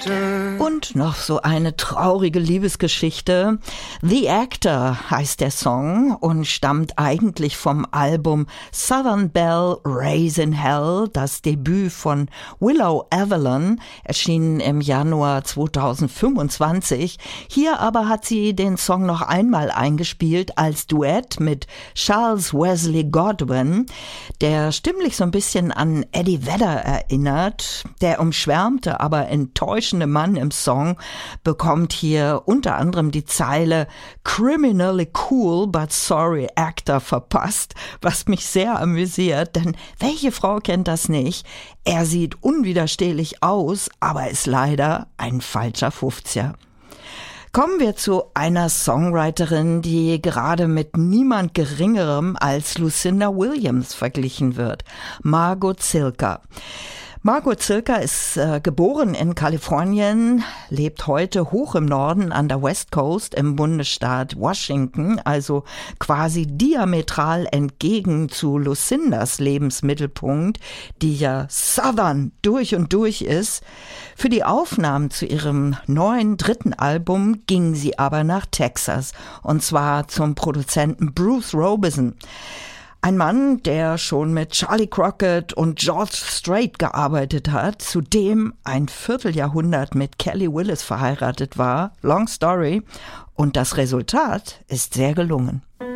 Und noch so eine traurige Liebesgeschichte. The Actor heißt der Song und stammt eigentlich vom Album Southern Belle Raised in Hell, das Debüt von Willow Avalon, erschienen im Januar 2025. Hier aber hat sie den Song noch einmal eingespielt als Duett mit Charles Wesley Godwin, der stimmlich so ein bisschen an Eddie Vedder erinnert. Der umschwärmte, aber enttäuschende Mann im Song bekommt hier unter anderem die Zeile "Criminally cool but sorry actor" verpasst, was mich sehr amüsiert, denn welche Frau kennt das nicht? Er sieht unwiderstehlich aus, aber ist leider ein falscher 50er. Kommen wir zu einer Songwriterin, die gerade mit niemand Geringerem als Lucinda Williams verglichen wird, Margot Cilker. Margot Cilker ist geboren in Kalifornien, lebt heute hoch im Norden an der West Coast im Bundesstaat Washington, also quasi diametral entgegen zu Lucindas Lebensmittelpunkt, die ja Southern durch und durch ist. Für die Aufnahmen zu ihrem neuen dritten Album ging sie aber nach Texas, und zwar zum Produzenten Bruce Robison. Ein Mann, der schon mit Charlie Crockett und George Strait gearbeitet hat, zudem ein Vierteljahrhundert mit Kelly Willis verheiratet war. Long story. Und das Resultat ist sehr gelungen.